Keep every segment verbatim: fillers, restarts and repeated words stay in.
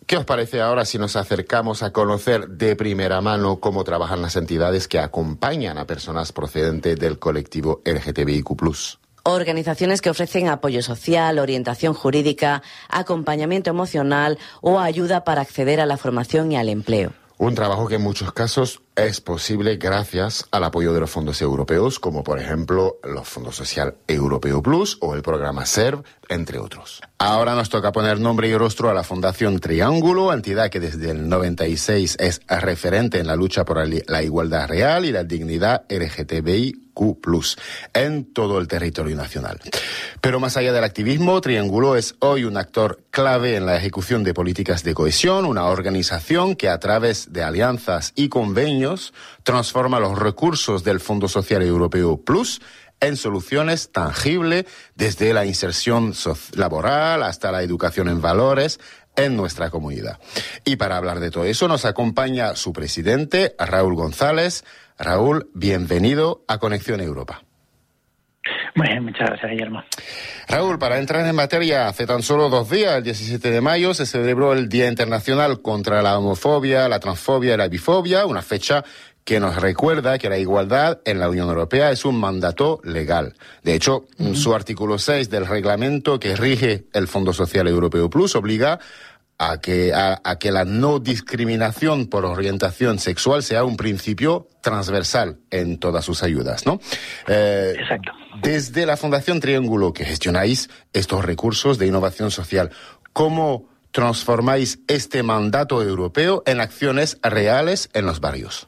¿Qué os parece ahora si nos acercamos a conocer de primera mano cómo trabajan las entidades que acompañan a personas procedentes del colectivo L G T B I Q plus? Organizaciones que ofrecen apoyo social, orientación jurídica, acompañamiento emocional o ayuda para acceder a la formación y al empleo. Un trabajo que en muchos casos es posible gracias al apoyo de los fondos europeos, como por ejemplo los Fondos Social Europeo Plus o el programa S E R V, entre otros. Ahora nos toca poner nombre y rostro a la Fundación Triángulo, entidad que desde el noventa y seis es referente en la lucha por la igualdad real y la dignidad L G T B I Q plus, en todo el territorio nacional. Pero más allá del activismo, Triángulo es hoy un actor clave en la ejecución de políticas de cohesión, una organización que a través de alianzas y convenios transforma los recursos del Fondo Social Europeo Plus en soluciones tangibles, desde la inserción laboral hasta la educación en valores en nuestra comunidad. Y para hablar de todo eso nos acompaña su presidente, Raúl González. Raúl, bienvenido a Conexión Europa. Bueno, muchas gracias, Guillermo. Raúl, para entrar en materia, hace tan solo dos días, el diecisiete de mayo, se celebró el Día Internacional contra la Homofobia, la Transfobia y la Bifobia, una fecha que nos recuerda que la igualdad en la Unión Europea es un mandato legal. De hecho, uh-huh. su artículo seis del reglamento que rige el Fondo Social Europeo Plus obliga a que, a, a que la no discriminación por orientación sexual sea un principio transversal en todas sus ayudas, ¿no? Eh, Exacto. Desde la Fundación Triángulo, que gestionáis estos recursos de innovación social, ¿cómo transformáis este mandato europeo en acciones reales en los barrios?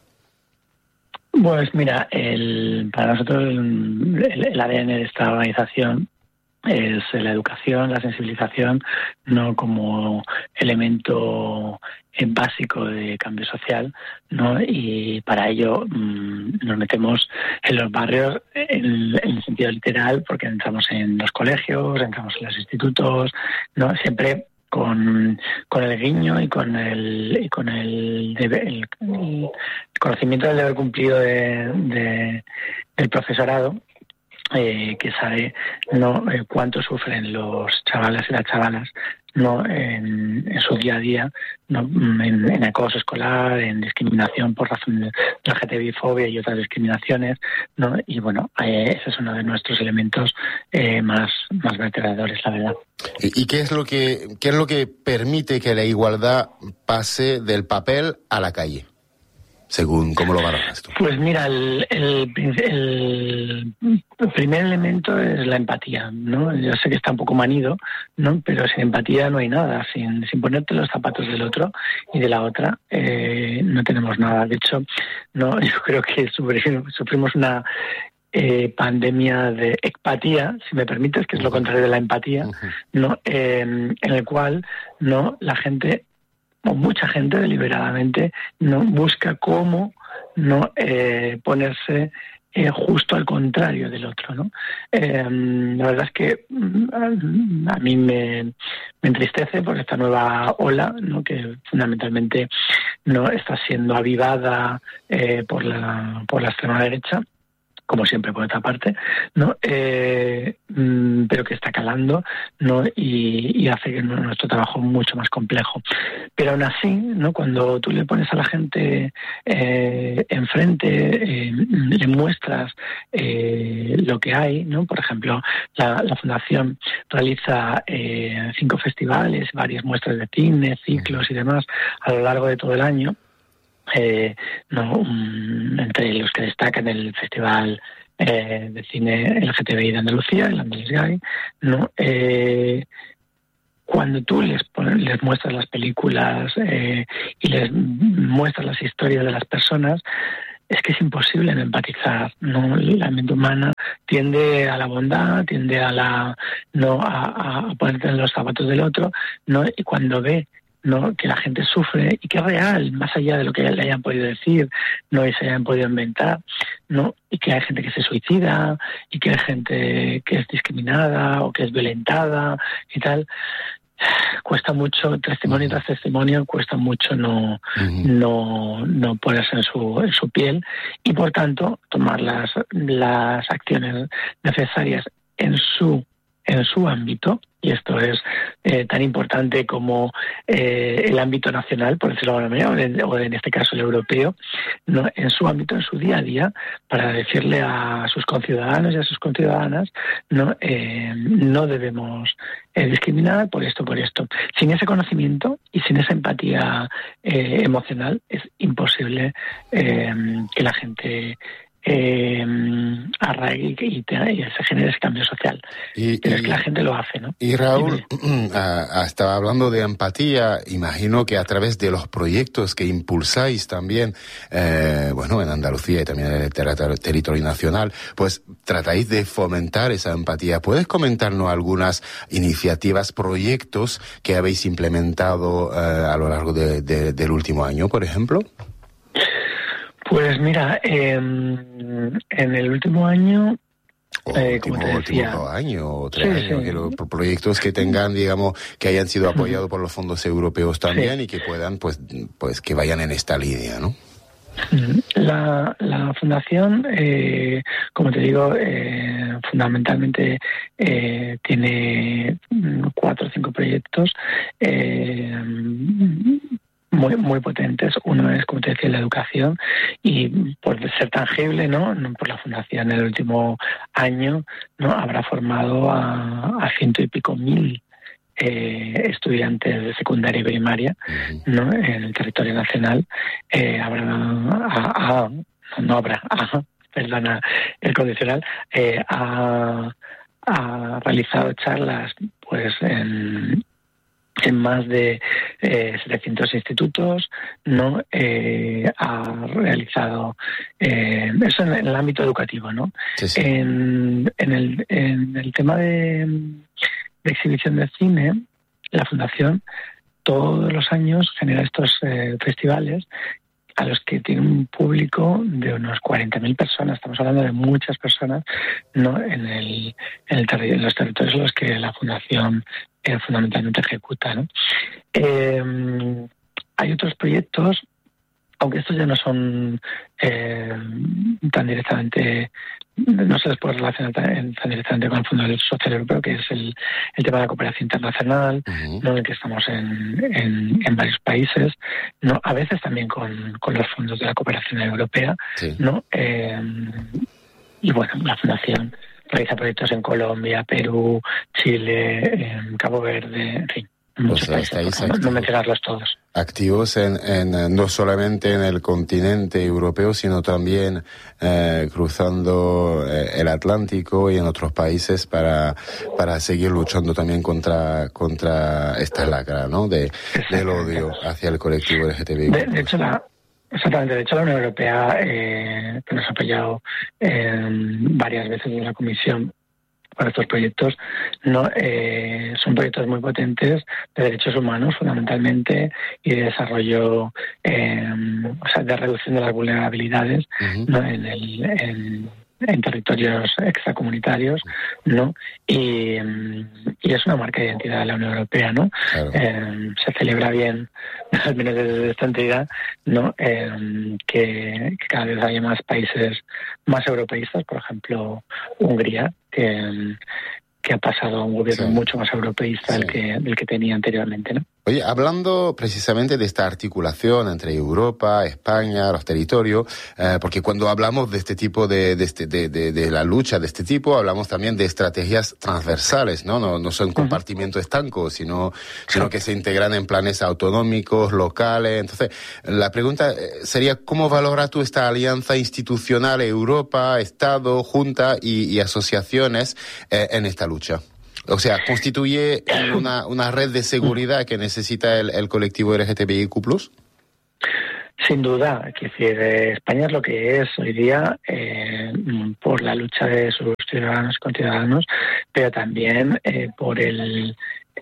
Pues mira, el, para nosotros el, el, el A D N de esta organización es la educación, la sensibilización, no como elemento básico de cambio social, ¿no? Y para ello mmm, nos metemos en los barrios en, en el sentido literal, porque entramos en los colegios, entramos en los institutos, ¿no? Siempre con, con el guiño y con el y con el, deber, el, el conocimiento del deber cumplido de, de, del profesorado, eh, que sabe no eh, cuánto sufren los chavales y las chavalas no en, en su día a día, no en, en acoso escolar, en discriminación por razón de L G T B I fobia y otras discriminaciones, no y bueno, eh, ese es uno de nuestros elementos eh, más más vertebradores, la verdad. ¿Y qué es lo que qué es lo que permite que la igualdad pase del papel a la calle, según cómo lo valoras tú? Pues mira, el, el, el, el primer elemento es la empatía, ¿no? Yo sé que está un poco manido, ¿no? Pero sin empatía no hay nada. Sin, sin ponerte los zapatos del otro y de la otra, eh, no tenemos nada. De hecho, no, yo creo que sufrimos, sufrimos una eh, pandemia de empatía, si me permites, que es lo contrario de la empatía, ¿no? Eh, en el cual no la gente o mucha gente deliberadamente no busca cómo no eh, ponerse eh, justo al contrario del otro, ¿no? Eh, la verdad es que mm, a mí me, me entristece por esta nueva ola, ¿no? Que fundamentalmente no está siendo avivada eh, por la por la extrema derecha, como siempre por otra parte, ¿no? Eh, mmm, pero que está calando, ¿no? Y, y hace que nuestro trabajo mucho más complejo. Pero aún así, ¿no? Cuando tú le pones a la gente eh, enfrente, eh, le muestras eh, lo que hay, ¿no? Por ejemplo, la, la Fundación realiza eh, cinco festivales, varias muestras de cine, ciclos y demás a lo largo de todo el año. Eh, no, um, entre los que destacan el Festival eh, de Cine L G T B I de Andalucía, el Andalucía Gay, ¿no? Eh, cuando tú les, pones, les muestras las películas eh, y les muestras las historias de las personas, es que es imposible no empatizar, ¿no? La mente humana tiende a la bondad, tiende a la no a, a ponerte en los zapatos del otro, ¿no? Y cuando ve no que la gente sufre y que es real, más allá de lo que le hayan podido decir, no y se hayan podido inventar, no y que hay gente que se suicida y que hay gente que es discriminada o que es violentada y tal, cuesta mucho, testimonio tras testimonio, cuesta mucho no uh-huh. no no ponerse en su en su piel y por tanto tomar las las acciones necesarias en su en su ámbito, y esto es eh, tan importante como eh, el ámbito nacional, por decirlo de alguna manera, o en este caso el europeo, ¿no? En su ámbito, en su día a día, para decirle a sus conciudadanos y a sus conciudadanas, no, eh, no debemos eh, discriminar por esto, por esto. Sin ese conocimiento y sin esa empatía eh, emocional es imposible eh, que la gente Eh, arraigue y, te, y se genere ese cambio social. Y, Pero y, es que la gente lo hace, ¿no? Y Raúl, estaba hablando de empatía, imagino que a través de los proyectos que impulsáis también, eh, bueno, en Andalucía y también en el ter- territorio nacional, pues tratáis de fomentar esa empatía. ¿Puedes comentarnos algunas iniciativas, proyectos que habéis implementado eh, a lo largo de, de, del último año, por ejemplo? Pues mira, eh, en el último año, o eh, último, como te decía, último dos años o tres sí, años, sí. quiero, proyectos que tengan, digamos, que hayan sido apoyados por los fondos europeos también sí. y que puedan, pues, pues, que vayan en esta línea, ¿no? La, la fundación, eh, como te digo, eh, fundamentalmente eh, tiene cuatro o cinco proyectos eh, muy muy potentes. Uno es, como te decía, la educación, y por ser tangible, ¿no? Por la fundación en el último año, ¿no? Habrá formado a, a ciento y pico mil eh, estudiantes de secundaria y primaria, ¿no? En el territorio nacional. Eh, habrá a, a, no habrá a, perdona el condicional, eh, ha, ha realizado charlas pues en en más de eh, setecientos institutos, ¿no? Eh, ha realizado eh, eso en, en el ámbito educativo, ¿no? Sí, sí. En, en, el, en el tema de, de exhibición de cine, la Fundación todos los años genera estos eh, festivales a los que tiene un público de unos cuarenta mil personas. Estamos hablando de muchas personas, ¿no? En, el, en, el terri- en los territorios en los que la Fundación eh, fundamentalmente ejecuta, ¿no? Eh, hay otros proyectos, aunque estos ya no son eh, tan directamente, no se les puede relacionar tan, tan directamente con el Fondo Social Europeo, que es el, el tema de la cooperación internacional, uh-huh. ¿no? En el que estamos en, en, en varios países, ¿no? A veces también con, con los fondos de la cooperación europea, sí. ¿no? Eh, y bueno, la Fundación realiza proyectos en Colombia, Perú, Chile, en Cabo Verde, en fin. O sea, estáis no, no mencionarlos todos. Activos en, en no solamente en el continente europeo, sino también eh, cruzando eh, el Atlántico y en otros países para para seguir luchando también contra contra esta lacra, ¿no? De del odio hacia el colectivo L G T B I. De, de hecho, la Exactamente. De hecho, la Unión Europea, eh, que nos ha apoyado eh, varias veces en la Comisión para estos proyectos, no eh, son proyectos muy potentes de derechos humanos fundamentalmente y de desarrollo, eh, o sea, de reducción de las vulnerabilidades, uh-huh. ¿no? en, el, en, en territorios extracomunitarios, ¿no? Y, y es una marca de identidad de la Unión Europea, ¿no? Claro. Eh, se celebra bien, al menos desde esta entidad, ¿no? Eh, que, que cada vez haya más países más europeístas, por ejemplo, Hungría, que, que ha pasado a un gobierno sí. mucho más europeísta sí. del, que, del que tenía anteriormente, ¿no? Oye, hablando precisamente de esta articulación entre Europa, España, los territorios, eh, porque cuando hablamos de este tipo de, de, este, de, de, de la lucha de este tipo, hablamos también de estrategias transversales, ¿no? No, no son compartimentos estancos, sino, sino que se integran en planes autonómicos, locales. Entonces, la pregunta sería, ¿cómo valoras tú esta alianza institucional Europa, Estado, Junta y, y asociaciones eh, en esta lucha? O sea, ¿constituye una, una red de seguridad que necesita el, el colectivo L G T B I Q plus? Sin duda. Es decir, eh, España es lo que es hoy día eh, por la lucha de sus ciudadanos y conciudadanos, pero también eh, por el...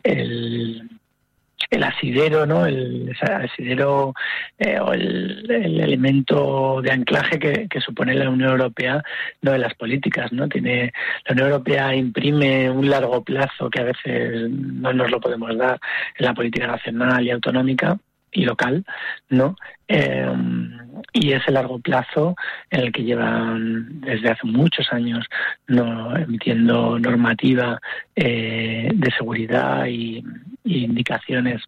el el asidero, ¿no? El, el asidero eh, o el, el elemento de anclaje que, que supone la Unión Europea, no en las políticas, ¿no? Tiene la Unión Europea imprime un largo plazo que a veces no nos lo podemos dar en la política nacional y autonómica, y local, ¿no? Eh, y ese largo plazo en el que llevan desde hace muchos años no emitiendo normativa eh, de seguridad y, y indicaciones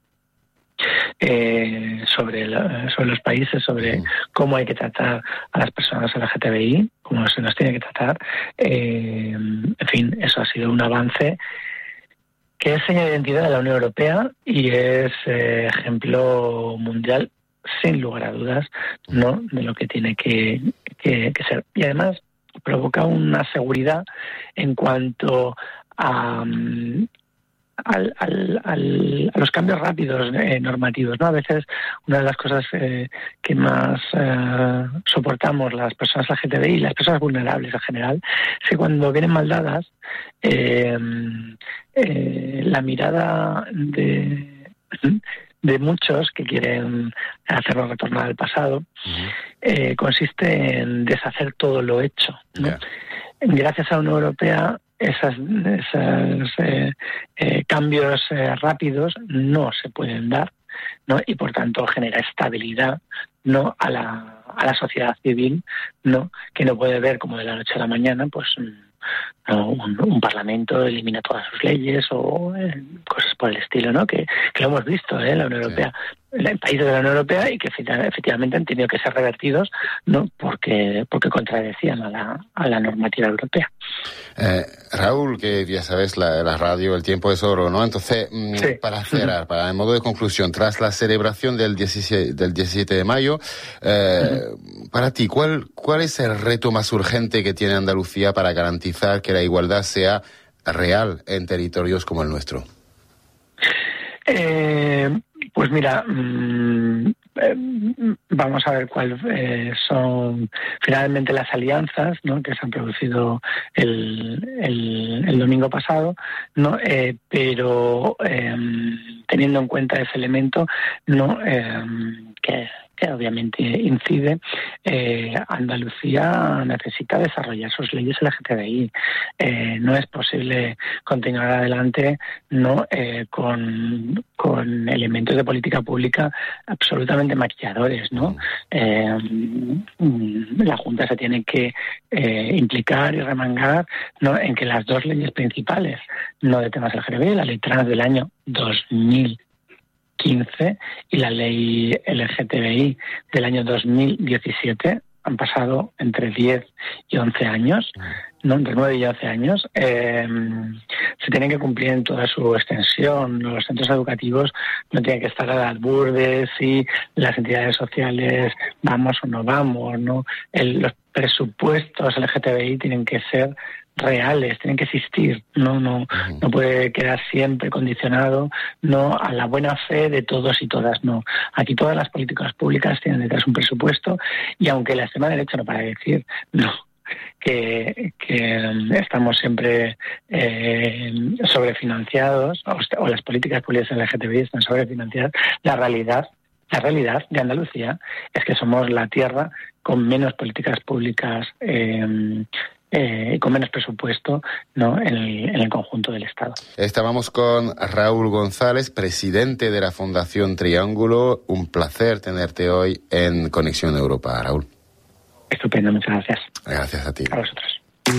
Eh, sobre, la, sobre los países, sobre cómo hay que tratar a las personas L G T B I, cómo se nos tiene que tratar. Eh, en fin, eso ha sido un avance que es seña de identidad de la Unión Europea y es eh, ejemplo mundial, sin lugar a dudas, no de lo que tiene que, que, que ser. Y además provoca una seguridad en cuanto a... Um, Al, al, al, a los cambios rápidos eh, normativos, ¿no? A veces una de las cosas eh, que más eh, soportamos las personas L G T B I y las personas vulnerables en general es que cuando vienen mal dadas eh, eh, la mirada de, de muchos que quieren hacerlo retornar al pasado eh, consiste en deshacer todo lo hecho, ¿no? Yeah. Gracias a la Unión Europea Esas, esos eh, eh, cambios eh, rápidos no se pueden dar, ¿no? Y por tanto genera estabilidad, ¿no? a la a la sociedad civil, ¿no? Que no puede ver como de la noche a la mañana pues ¿no? un, un parlamento elimina todas sus leyes o eh, cosas por el estilo, ¿no? Que, que lo hemos visto ¿eh? en la Unión Europea, sí. en países de la Unión Europea y que efectivamente han tenido que ser revertidos, ¿no? porque porque contradecían a la a la normativa europea. Eh, Raúl, que ya sabes, la, la radio, el tiempo es oro, ¿no? Entonces, sí. para cerrar, para en modo de conclusión, tras la celebración del diecisiete, del diecisiete de mayo, eh, uh-huh. para ti, ¿cuál, ¿cuál es el reto más urgente que tiene Andalucía para garantizar que la igualdad sea real en territorios como el nuestro? Eh, pues mira, mmm, eh, vamos a ver cuáles eh, son finalmente las alianzas, ¿no? que se han producido el, el, el domingo pasado, ¿no? Eh, pero eh, teniendo en cuenta ese elemento, no eh, que que obviamente incide, eh, Andalucía necesita desarrollar sus leyes L G T B I. Eh, no es posible continuar adelante no eh, con, con elementos de política pública absolutamente maquilladores, ¿no? Eh, la Junta se tiene que eh, implicar y remangar, ¿no? en que las dos leyes principales, no de temas L G T B I, la ley trans del año dos mil quince y la ley L G T B I del año dos mil diecisiete, han pasado entre diez y once años, no entre nueve y once años, eh, se tienen que cumplir en toda su extensión. Los centros educativos no tienen que estar al albur de si las entidades sociales vamos o no vamos, ¿no? El, los presupuestos L G T B I tienen que ser reales, tienen que existir, no no no puede quedar siempre condicionado no a la buena fe de todos y todas, no. Aquí todas las políticas públicas tienen detrás un presupuesto y aunque la extrema derecha no para decir no que, que estamos siempre eh, sobrefinanciados o, o las políticas públicas L G T B I están sobrefinanciadas, la realidad La realidad de Andalucía es que somos la tierra con menos políticas públicas eh, eh, con menos presupuesto, ¿no? en, el, en el conjunto del Estado. Estábamos con Raúl González, presidente de la Fundación Triángulo. Un placer tenerte hoy en Conexión Europa, Raúl. Estupendo, muchas gracias. Gracias a ti. A vosotros.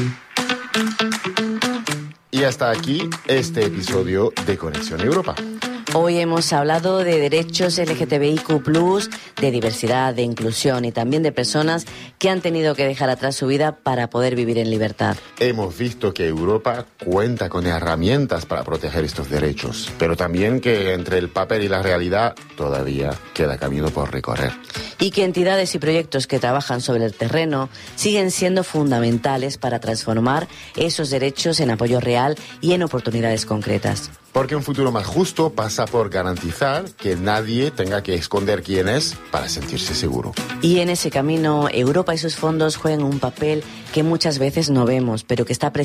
Y hasta aquí este episodio de Conexión Europa. Hoy hemos hablado de derechos L G T B I Q plus, de diversidad, de inclusión y también de personas que han tenido que dejar atrás su vida para poder vivir en libertad. Hemos visto que Europa cuenta con herramientas para proteger estos derechos, pero también que entre el papel y la realidad todavía queda camino por recorrer. Y que entidades y proyectos que trabajan sobre el terreno siguen siendo fundamentales para transformar esos derechos en apoyo real y en oportunidades concretas. Porque un futuro más justo pasa por garantizar que nadie tenga que esconder quién es para sentirse seguro. Y en ese camino, Europa y sus fondos juegan un papel que muchas veces no vemos, pero que está presente